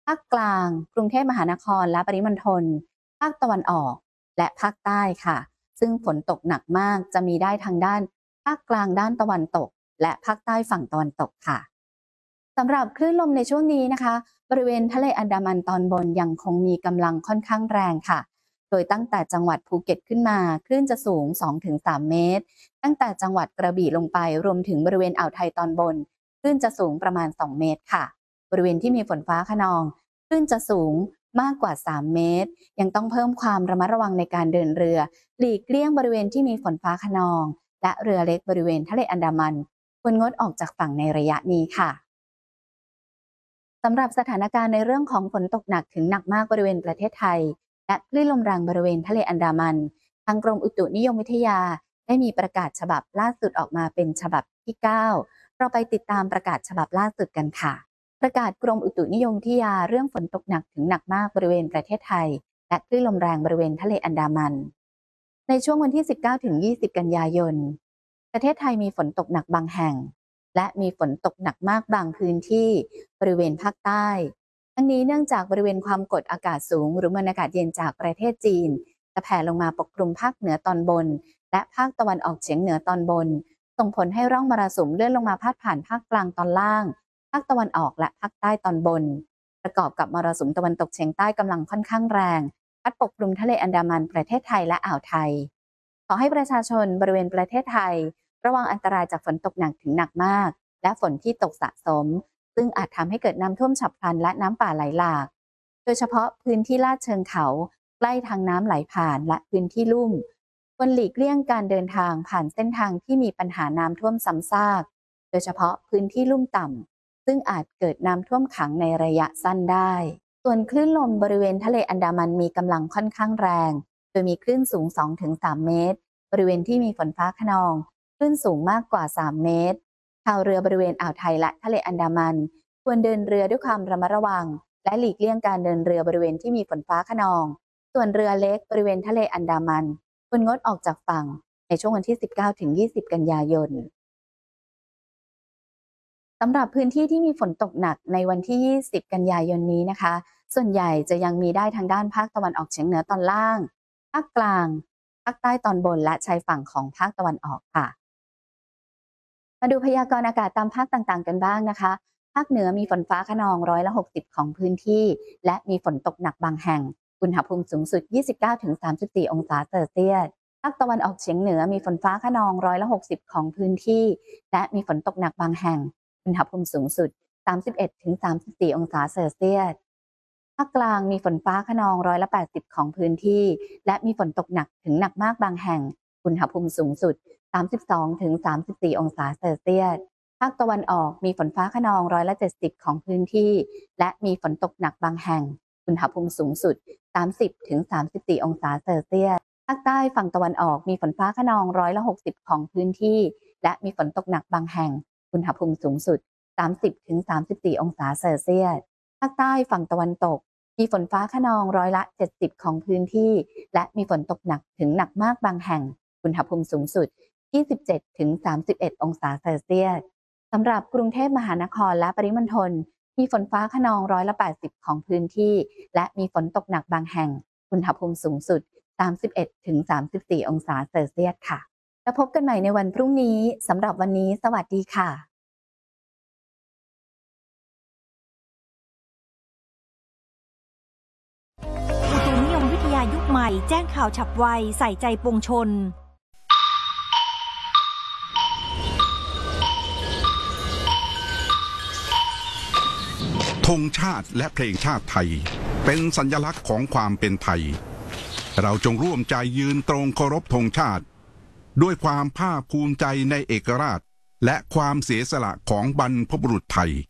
าคกลางกรุงเทพมหานครและปริมณฑลภาคตะวันออกและภาคใต้ค่ะซึ่งฝนตกหนักมากจะมีได้ทางด้านภาคกลางด้านตะวันตกและภาคใต้ฝั่งตะวันตกค่ะสำหรับคลื่นลมในช่วงนี้นะคะบริเวณทะเลอันดามันตอนบนยังคงมีกำลังค่อนข้างแรงค่ะโดยตั้งแต่จังหวัดภูเก็ตขึ้นมาคลื่นจะสูง 2-3 เมตรตั้งแต่จังหวัดกระบี่ลงไปรวมถึงบริเวณอ่าวไทยตอนบนคลื่นจะสูงประมาณ 2 เมตรค่ะบริเวณที่มีฝนฟ้าคะนองคลื่นจะสูงมากกว่า 3 เมตรยังต้องเพิ่มความระมัดระวังในการเดินเรือหลีกเลี่ยงบริเวณที่มีฝนฟ้าคะนองและเรือเล็กบริเวณทะเลอันดามันควรงดออกจากฝั่งในระยะนี้ค่ะสำหรับสถานการณ์ในเรื่องของฝนตกหนักถึงหนักมากบริเวณประเทศไทยและคลื่นลมแรงบริเวณทะเลอันดามันทางกรมอุตุนิยมวิทยาได้มีประกาศฉบับล่าสุดออกมาเป็นฉบับที่ 9เราไปติดตามประกาศฉบับล่าสุดกันค่ะประกาศกรมอุตุนิยมวิทยาเรื่องฝนตกหนักถึงหนักมากบริเวณประเทศไทยและคลื่นลมแรงบริเวณทะเลอันดามันในช่วงวันที่ 19-20 กันยายนประเทศไทยมีฝนตกหนักบางแห่งและมีฝนตกหนักมากบางพื้นที่บริเวณภาคใต้ทั้งนี้เนื่องจากบริเวณความกดอากาศสูงหรือมวลอากาศเย็นจากประเทศจีนจะแผ่ลงมาปกคลุมภาคเหนือตอนบนและภาคตะวันออกเฉียงเหนือตอนบนส่งผลให้ร่องมรสุมเลื่อนลงมาพาดผ่านภาคกลางตอนล่างภาคตะวันออกและภาคใต้ตอนบนประกอบกับมรสุมตะวันตกเฉียงใต้กำลังค่อนข้างแรงพัดปกคลุมทะเลอันดามันประเทศไทยและอ่าวไทยขอให้ประชาชนบริเวณประเทศไทยระวังอันตรายจากฝนตกหนักถึงหนักมากและฝนที่ตกสะสมซึ่งอาจทำให้เกิดน้ำท่วมฉับพลันและน้ำป่าไหลหลากโดยเฉพาะพื้นที่ลาดเชิงเขาใกล้ทางน้ำไหลผ่านและพื้นที่ลุ่มควรหลีกเลี่ยงการเดินทางผ่านเส้นทางที่มีปัญหาน้ำท่วมซ้ำซากโดยเฉพาะพื้นที่ลุ่มต่ำซึ่งอาจเกิดน้ำท่วมขังในระยะสั้นได้ส่วนคลื่นลมบริเวณทะเลอันดามันมีกำลังค่อนข้างแรงโดยมีคลื่นสูง 2-3 เมตรบริเวณที่มีฝนฟ้าคะนองคลื่นสูงมากกว่า 3 เมตรชาวเรือบริเวณอ่าวไทยและทะเลอันดามันควรเดินเรือด้วยความระมัดระวังและหลีกเลี่ยงการเดินเรือบริเวณที่มีฝนฟ้าคะนองส่วนเรือเล็กบริเวณทะเลอันดามันควรงดออกจากฝั่งในช่วงวันที่ 19-20 กันยายนสำหรับพื้นที่ที่มีฝนตกหนักในวันที่ 20 กันยายนนี้นะคะส่วนใหญ่จะยังมีได้ทางด้านภาคตะวันออกเฉียงเหนือตอนล่างภาคกลางภาคใต้ตอนบนและชายฝั่งของภาคตะวันออกค่ะมาดูพยากรณ์อากาศตามภาคต่างๆกันบ้างนะคะภาคเหนือมีฝนฟ้าคะนอง60%ของพื้นที่และมีฝนตกหนักบางแห่งอุณหภูมิสูงสุด 29-34 องศาเซลเซียสภาคตะวันออกเฉียงเหนือมีฝนฟ้าคะนอง60%ของพื้นที่และมีฝนตกหนักบางแห่งอุณหภูมิสูงสุด 31-34 องศาเซลเซียสภาคกลางมีฝนฟ้าคะนอง80%ของพื้นที่และมีฝนตกหนักถึงหนักมากบางแห่งอุณหภูมิสูงสุด 32-34 องศาเซลเซียสภาคตะวันออกมีฝนฟ้าคะนอง70%ของพื้นที่และมีฝนตกหนักบางแห่งอุณหภูมิสูงสุด 30-34 องศาเซลเซียสภาคใต้ฝั่งตะวันออกมีฝนฟ้าคะนอง60%ของพื้นที่และมีฝนตกหนักบางแห่งอุณหภูมิสูงสุด 30-34 องศาเซลเซียสภาคใต้ฝั่งตะวันตกมีฝนฟ้าคะนอง70%ของพื้นที่และมีฝนตกหนักถึงหนักมากบางแห่งอุณหภูมิสูงสุด 27-31 องศาเซลเซียสสำหรับกรุงเทพมหานครและปริมณฑลมีฝนฟ้าคะนอง80%ของพื้นที่และมีฝนตกหนักบางแห่งอุณหภูมิสูงสุด 31-34 องศาเซลเซียสค่ะแล้วพบกันใหม่ในวันพรุ่งนี้สำหรับวันนี้สวัสดีค่ะอุตุนิยมวิทยายุคใหม่แจ้งข่าวฉับไวใส่ใจปวงชนธงชาติและเพลงชาติไทยเป็นสัญลักษณ์ของความเป็นไทยเราจงร่วมใจยืนตรงเคารพธงชาติด้วยความภาคภูมิใจในเอกราชและความเสียสละของบรรพบุรุษไทย